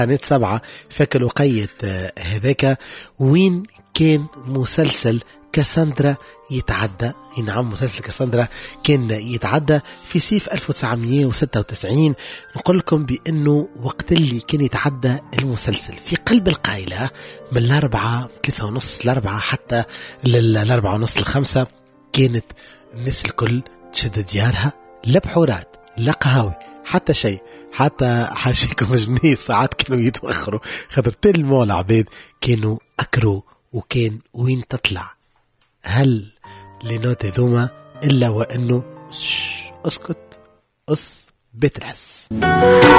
قناة 7 فك وقيت هذاك وين كان مسلسل كاساندرا يتعدى. نعم، مسلسل كاساندرا كان يتعدى في صيف 1996. نقول لكم بأنه وقت اللي كان يتعدى المسلسل في قلب القائلة من 3:30 حتى 4:30 كانت الناس الكل تشد ديارها، لا بحورات لا قهاوي حتى شيء، حتى حاشيكم جنيه ساعات كانوا يتوخروا خاطر تلموا العباد كانوا أكروا. وكان وين تطلع هل لنوت ذوما إلا وأنه اسكت بيت الحس.